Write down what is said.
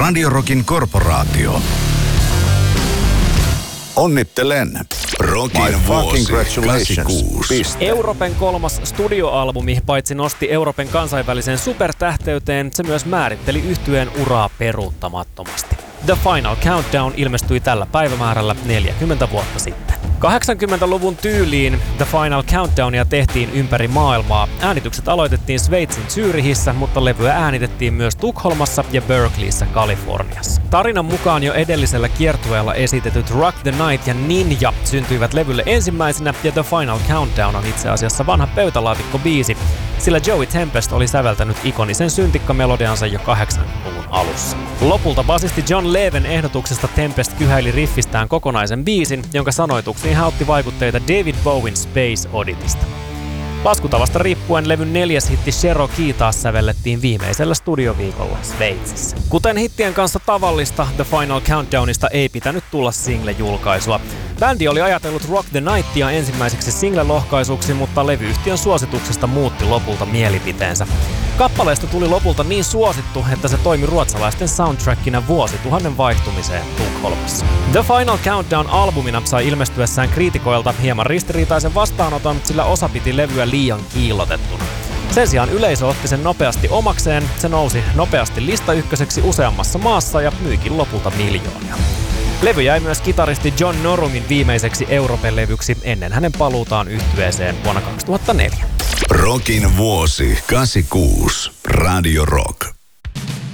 Radio Rockin korporaatio. Onnittelen. Rockin vuosi 86. Euroopan kolmas studioalbumi paitsi nosti Euroopan kansainväliseen supertähteyteen, se myös määritteli yhtyeen uraa peruuttamattomasti. The Final Countdown ilmestyi tällä päivämäärällä 40 vuotta sitten. 80-luvun tyyliin The Final Countdownia tehtiin ympäri maailmaa. Äänitykset aloitettiin Sveitsin Zürichissä, mutta levyä äänitettiin myös Tukholmassa ja Berkeleyssä Kaliforniassa. Tarinan mukaan jo edellisellä kiertueella esitetyt Rock the Night ja Ninja syntyivät levylle ensimmäisenä, ja The Final Countdown on itse asiassa vanha pöytälaatikkobiisi, sillä Joey Tempest oli säveltänyt ikonisen syntikkamelodiansa jo 80-luvun alussa. Lopulta basisti John Leven ehdotuksesta Tempest kyhäili riffistään kokonaisen biisin, jonka sanoituksiin hän otti vaikutteita David Bowen Space Odditista. Laskutavasta riippuen levyn 4. hitti Cherokee taas sävellettiin viimeisellä studioviikolla Sveitsissä. Kuten hittien kanssa tavallista, The Final Countdownista ei pitänyt tulla single-julkaisua. Bändi oli ajatellut Rock the Nightia ensimmäiseksi single-lohkaisuksi, mutta levyyhtiön suosituksesta muutti lopulta mielipiteensä. Kappaleesta tuli lopulta niin suosittu, että se toimi ruotsalaisten soundtrackina vuosituhannen vaihtumiseen Tukholmassa. The Final Countdown-albumina sai ilmestyessään kriitikoilta hieman ristiriitaisen vastaanoton, sillä osa piti levyä liian kiillotettuna. Sen sijaan yleisö otti sen nopeasti omakseen, se nousi nopeasti listaykköseksi useammassa maassa ja myikin lopulta miljoonia. Levy jäi myös kitaristi John Norumin viimeiseksi Euroopan-levyksi ennen hänen paluutaan yhtyeeseen vuonna 2004. Rockin vuosi 86. Radio Rock.